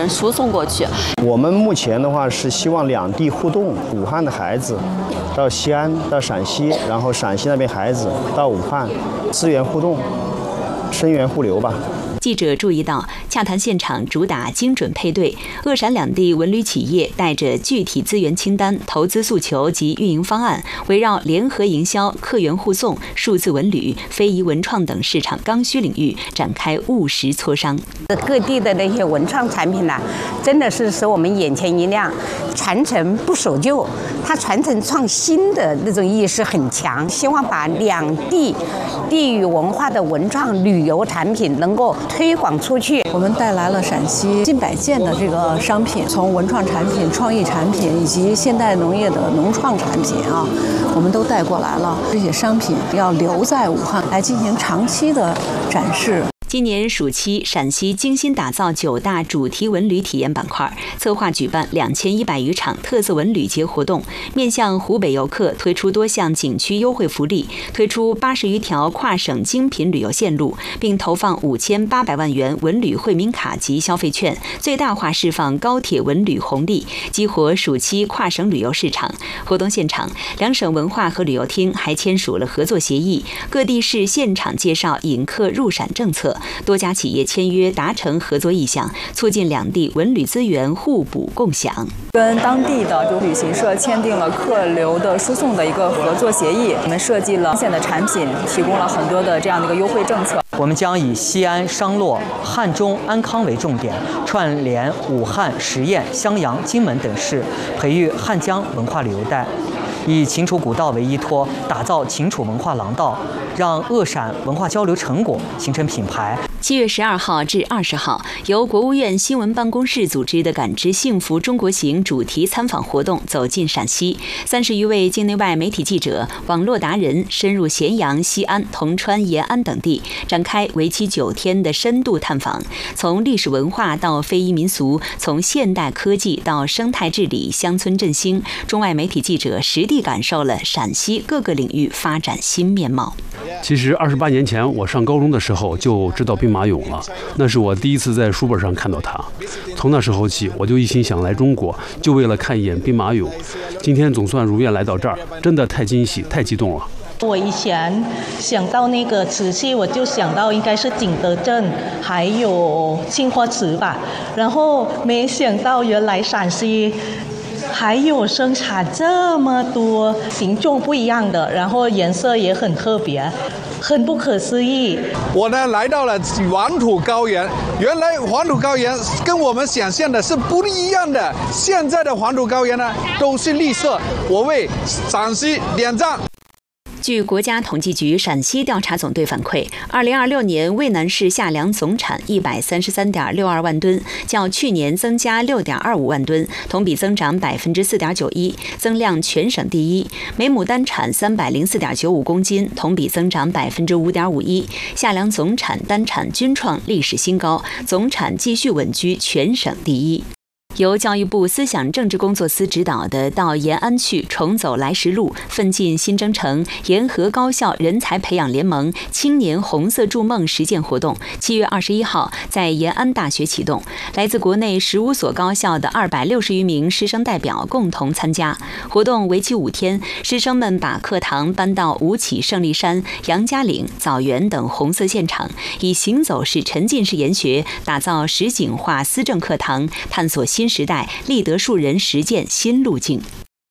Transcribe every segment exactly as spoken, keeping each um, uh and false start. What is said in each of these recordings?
人输送过去。 我们目前的话是希望两地互动，武汉的孩子到西安、到陕西，然后陕西那边孩子到武汉，资源互动，生源互流吧。 记者注意到，洽谈现场主打精准配对，鄂陕两地文旅企业带着具体资源清单、投资诉求及运营方案，围绕联合营销、客源护送、数字文旅、非遗文创等市场刚需领域展开务实磋商。 各地的那些文创产品呢、啊，真的是使我们眼前一亮。传承不守旧，它传承创新的那种意识很强，希望把两地地域文化的文创旅游产品能够推广出去。 我们带来了陕西近百件的这个商品，从文创产品、创意产品以及现代农业的农创产品啊，我们都带过来了。这些商品要留在武汉来进行长期的展示。 今年暑期，陕西精心打造九大主题文旅体验板块，策划举办两千一百余场特色文旅节活动，面向湖北游客推出多项景区优惠福利，推出八十余条跨省精品旅游线路，并投放五千八百万元文旅惠民卡及消费券，最大化释放高铁文旅红利，激活暑期跨省旅游市场。活动现场，两省文化和旅游厅还签署了合作协议，各地市现场介绍引客入陕政策。多家企业签约达成合作意向，促进两地文旅资源互补共享。 跟当地的就旅行社签订了客流的输送的一个合作协议，我们设计了新鲜的产品，提供了很多的这样的一个优惠政策。 我们将以西安、商洛、汉中、安康为重点，串联武汉、十堰、襄阳、荆门等市，培育汉江文化旅游带。以秦楚古道为依托，打造秦楚文化廊道，让鄂陕文化交流成果形成品牌。 七月十二号至二十号，由国务院新闻办公室组织的“感知幸福中国行”主题参访活动走进陕西，三十余位境内外媒体记者、网络达人深入咸阳、西安、铜川、延安等地，展开为期九天的深度探访，从历史文化到非遗民俗，从现代科技到生态治理、乡村振兴，中外媒体记者实地感受了陕西各个领域发展新面貌。 其实二十八年前我上高中的时候就知道兵马俑了，那是我第一次在书本上看到它。从那时候起，我就一心想来中国，就为了看一眼兵马俑。今天总算如愿来到这儿，真的太惊喜、太激动了。 我以前想到那个瓷器，我就想到应该是景德镇，还有青花瓷吧。然后没想到原来陕西还有生产这么多形状不一样的，然后颜色也很特别，很不可思议。 我呢来到了黄土高原，原来黄土高原跟我们想象的是不一样的。现在的黄土高原呢都是绿色，我为陕西点赞。 据国家统计局陕西调查总队反馈，二零二六年渭南市夏粮总产一百三十三点六二万吨，较去年增加六点二五万吨，同比增长百分之四点九一，增量全省第一。每亩单产三百零四点九五公斤，同比增长百分之五点五一。夏粮总产单产均创历史新高，总产继续稳居全省第一。由教育部思想政治工作司指导的到延安去重走来时路，奋进新征程沿河高校人才培养联盟青年红色筑梦实践活动，七月二十一号在延安大学启动，来自国内十五所高校的二百六十余名师生代表共同参加。活动为期五天，师生们把课堂搬到吴起胜利山、杨家岭、枣园等红色现场，以行走式沉浸式研学，打造实景化思政课堂，探索新新时代立德树人实践新路径。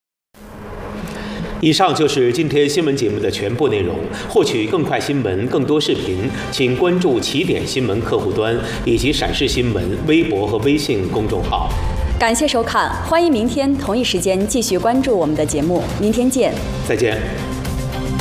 以上就是今天新闻节目的全部内容。获取更快新闻、更多视频，请关注起点新闻客户端以及陕视新闻微博和微信公众号。 感谢收看，欢迎明天同一时间继续关注我们的节目。明天见， 再见。